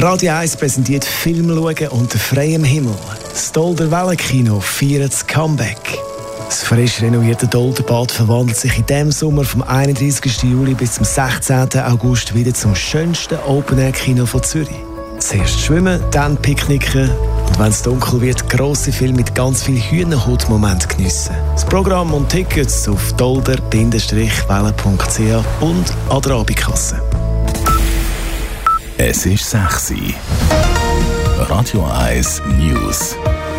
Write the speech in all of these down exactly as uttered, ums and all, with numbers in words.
Radio eins präsentiert Filmschauen unter freiem Himmel. Das Dolder Wellenkino feiert das Comeback. Das frisch renovierte Dolderbad verwandelt sich in diesem Sommer vom einunddreißigsten Juli bis zum sechzehnten August wieder zum schönsten Open-Air-Kino von Zürich. Zuerst schwimmen, dann picknicken und wenn es dunkel wird, grosse Filme mit ganz viel Hühnerhaut-Moment geniessen. Das Programm und Tickets auf dolder welle punkt c h und an der Abendkasse. Es ist sechs Uhr. Radio eins News.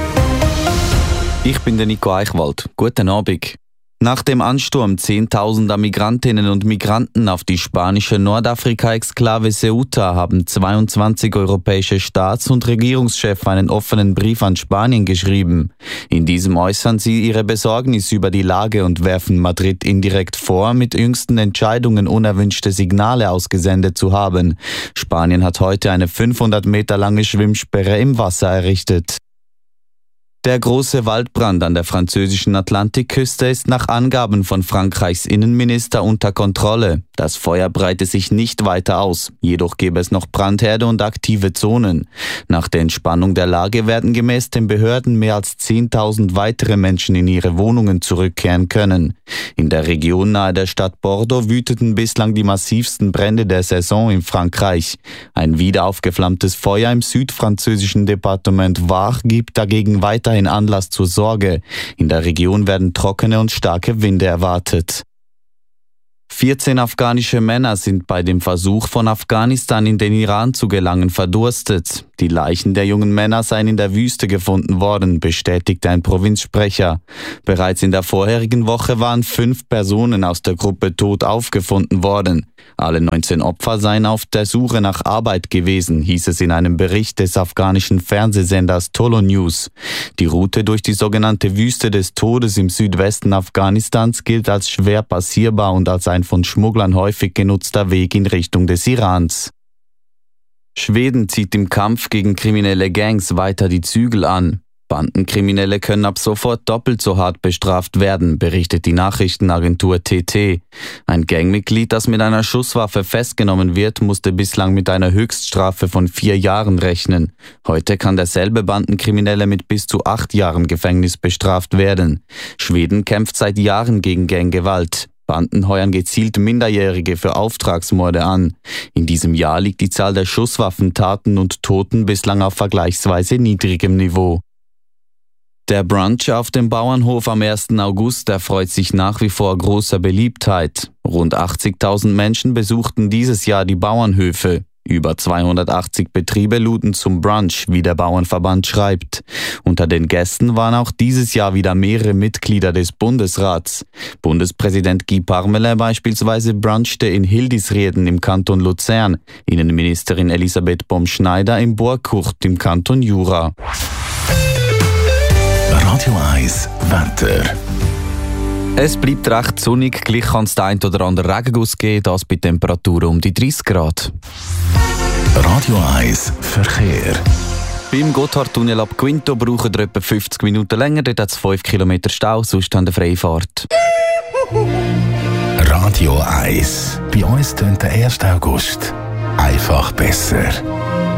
Ich bin der Nico Eichwald. Guten Abend. Nach dem Ansturm zehntausender Migrantinnen und Migranten auf die spanische Nordafrika-Exklave Ceuta haben zweiundzwanzig europäische Staats- und Regierungschefs einen offenen Brief an Spanien geschrieben. In diesem äußern sie ihre Besorgnis über die Lage und werfen Madrid indirekt vor, mit jüngsten Entscheidungen unerwünschte Signale ausgesendet zu haben. Spanien hat heute eine fünfhundert Meter lange Schwimmsperre im Wasser errichtet. Der große Waldbrand an der französischen Atlantikküste ist nach Angaben von Frankreichs Innenminister unter Kontrolle. Das Feuer breite sich nicht weiter aus, jedoch gäbe es noch Brandherde und aktive Zonen. Nach der Entspannung der Lage werden gemäß den Behörden mehr als zehntausend weitere Menschen in ihre Wohnungen zurückkehren können. In der Region nahe der Stadt Bordeaux wüteten bislang die massivsten Brände der Saison in Frankreich. Ein wieder aufgeflammtes Feuer im südfranzösischen Departement Var gibt dagegen weiter Anlass zur Sorge. In der Region werden trockene und starke Winde erwartet. vierzehn afghanische Männer sind bei dem Versuch von Afghanistan in den Iran zu gelangen verdurstet. Die Leichen der jungen Männer seien in der Wüste gefunden worden, bestätigte ein Provinzsprecher. Bereits in der vorherigen Woche waren fünf Personen aus der Gruppe tot aufgefunden worden. Alle neunzehn Opfer seien auf der Suche nach Arbeit gewesen, hieß es in einem Bericht des afghanischen Fernsehsenders Tolo News. Die Route durch die sogenannte Wüste des Todes im Südwesten Afghanistans gilt als schwer passierbar und als ein von Schmugglern häufig genutzter Weg in Richtung des Irans. Schweden zieht im Kampf gegen kriminelle Gangs weiter die Zügel an. Bandenkriminelle können ab sofort doppelt so hart bestraft werden, berichtet die Nachrichtenagentur T T. Ein Gangmitglied, das mit einer Schusswaffe festgenommen wird, musste bislang mit einer Höchststrafe von vier Jahren rechnen. Heute kann derselbe Bandenkriminelle mit bis zu acht Jahren Gefängnis bestraft werden. Schweden kämpft seit Jahren gegen Ganggewalt. Banden heuern gezielt Minderjährige für Auftragsmorde an. In diesem Jahr liegt die Zahl der Schusswaffentaten und Toten bislang auf vergleichsweise niedrigem Niveau. Der Brunch auf dem Bauernhof am ersten August erfreut sich nach wie vor großer Beliebtheit. Rund achtzigtausend Menschen besuchten dieses Jahr die Bauernhöfe. Über zweihundertachtzig Betriebe luden zum Brunch, wie der Bauernverband schreibt. Unter den Gästen waren auch dieses Jahr wieder mehrere Mitglieder des Bundesrats. Bundespräsident Guy Parmelin beispielsweise brunchte in Hildisrieden im Kanton Luzern, Innenministerin Elisabeth Baum-Schneider im Borkurt im Kanton Jura. Radio eins Wetter. Es bleibt recht sonnig, gleich kann es den ein oder anderen Regenguss geben, das bei Temperaturen um die dreißig Grad. Radio eins Verkehr. Beim Gotthardtunnel ab Quinto brauchen wir etwa fünfzig Minuten länger, dort hat es fünf Kilometer Stau, sonst haben wir freie Fahrt. Radio eins. Bei uns tönt der erste August einfach besser.